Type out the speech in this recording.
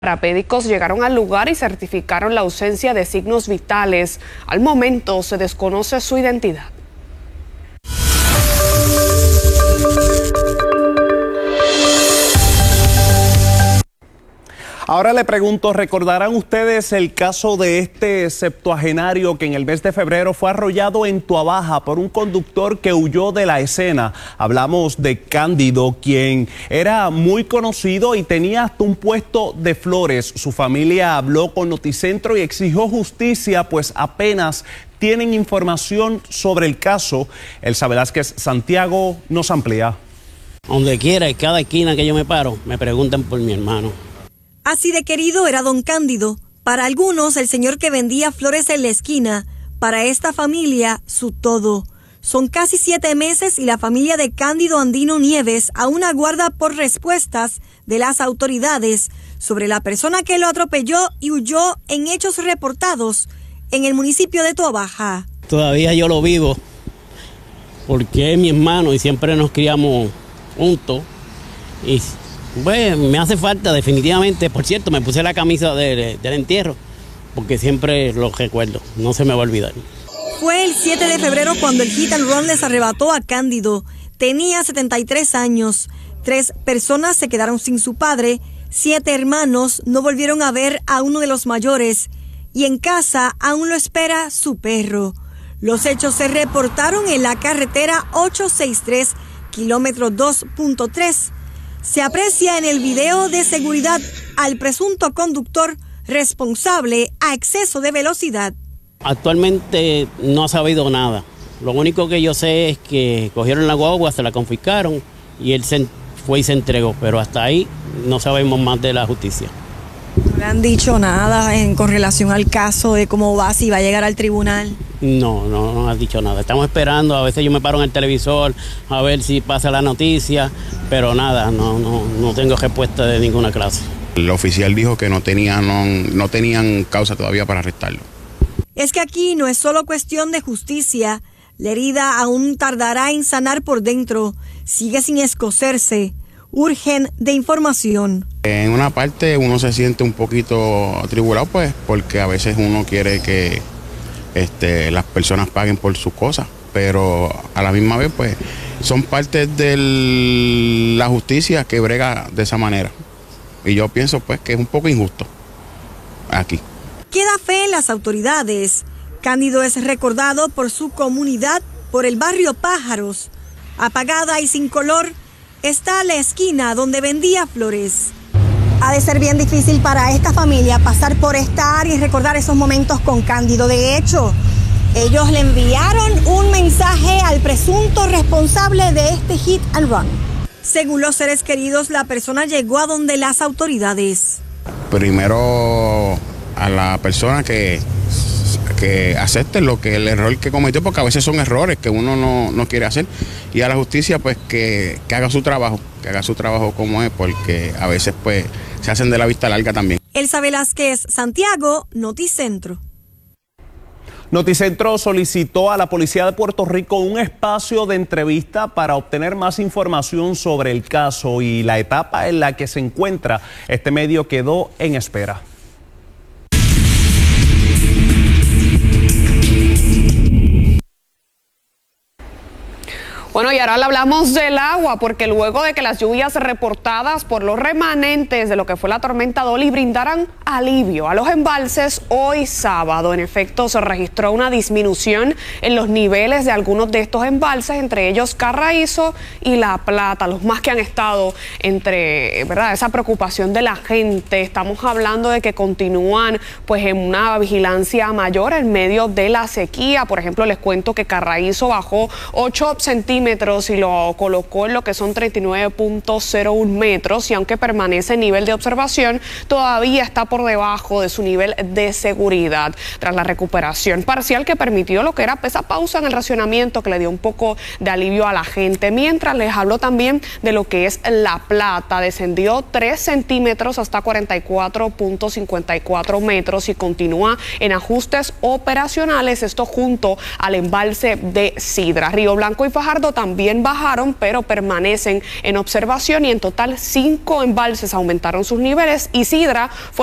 Paramédicos llegaron al lugar y certificaron la ausencia de signos vitales. Al momento se desconoce su identidad. Ahora le pregunto, ¿recordarán ustedes el caso de este septuagenario que en el mes de febrero fue arrollado en Tuabaja por un conductor que huyó de la escena? Hablamos de Cándido, quien era muy conocido y tenía hasta un puesto de flores. Su familia habló con Noticentro y exigió justicia, pues apenas tienen información sobre el caso. Elsa Velázquez Santiago nos amplía. Donde quiera, en cada esquina que yo me paro, me preguntan por mi hermano. Así de querido era don Cándido. Para algunos, el señor que vendía flores en la esquina. Para esta familia, su todo. Son casi 7 meses y la familia de Cándido Andino Nieves aún aguarda por respuestas de las autoridades sobre la persona que lo atropelló y huyó en hechos reportados en el municipio de Tuabaja. Todavía yo lo vivo, porque es mi hermano y siempre nos criamos juntos. Y pues me hace falta definitivamente. Por cierto, me puse la camisa del entierro porque siempre lo recuerdo, no se me va a olvidar. Fue el 7 de febrero cuando el hit and run les arrebató a Cándido. Tenía 73 años. 3 personas se quedaron sin su padre. 7 hermanos no volvieron a ver a uno de los mayores. Y en casa aún lo espera su perro. Los hechos se reportaron en la carretera 863, kilómetro 2.3. Se aprecia en el video de seguridad al presunto conductor responsable a exceso de velocidad. Actualmente no ha sabido nada. Lo único que yo sé es que cogieron la guagua, se la confiscaron y él fue y se entregó. Pero hasta ahí no sabemos más de la justicia. ¿No le han dicho nada con relación al caso de cómo va, si va a llegar al tribunal? No ha dicho nada. Estamos esperando, a veces yo me paro en el televisor a ver si pasa la noticia, pero nada, no tengo respuesta de ninguna clase. El oficial dijo que no tenían causa todavía para arrestarlo. Es que aquí no es solo cuestión de justicia. La herida aún tardará en sanar por dentro. Sigue sin escocerse. Urgen de información. En una parte uno se siente un poquito atribulado, pues, porque a veces uno quiere que las personas paguen por sus cosas, pero a la misma vez, pues, son partes de la justicia que brega de esa manera. Y yo pienso, pues, que es un poco injusto aquí. Queda fe en las autoridades. Cándido es recordado por su comunidad, por el barrio Pájaros. Apagada y sin color está la esquina donde vendía flores. Ha de ser bien difícil para esta familia pasar por esta área y recordar esos momentos con Cándido. De hecho, ellos le enviaron un mensaje al presunto responsable de este hit and run. Según los seres queridos, la persona llegó a donde las autoridades. Primero a la persona que acepte el error que cometió, porque a veces son errores que uno no quiere hacer, y a la justicia, pues, que haga su trabajo como es, porque a veces, pues, se hacen de la vista larga también. Elsa Velázquez Santiago, Noticentro. Noticentro solicitó a la Policía de Puerto Rico un espacio de entrevista para obtener más información sobre el caso y la etapa en la que se encuentra. Este medio quedó en espera. Bueno, y ahora le hablamos del agua, porque luego de que las lluvias reportadas por los remanentes de lo que fue la tormenta Dolly brindaran alivio a los embalses, hoy sábado, en efecto, se registró una disminución en los niveles de algunos de estos embalses, entre ellos Carraízo y La Plata, los más que han estado entre, ¿verdad?, esa preocupación de la gente. Estamos hablando de que continúan, pues, en una vigilancia mayor en medio de la sequía. Por ejemplo, les cuento que Carraízo bajó 8 centímetros y lo colocó en lo que son 39.01 metros, y aunque permanece en nivel de observación, todavía está por debajo de su nivel de seguridad tras la recuperación parcial que permitió lo que era esa pausa en el racionamiento que le dio un poco de alivio a la gente. Mientras les hablo también de lo que es La Plata, descendió 3 centímetros hasta 44.54 metros y continúa en ajustes operacionales, esto junto al embalse de Sidra. Río Blanco y Fajardo Río también bajaron, pero permanecen en observación y en total 5 embalses aumentaron sus niveles y Sidra fue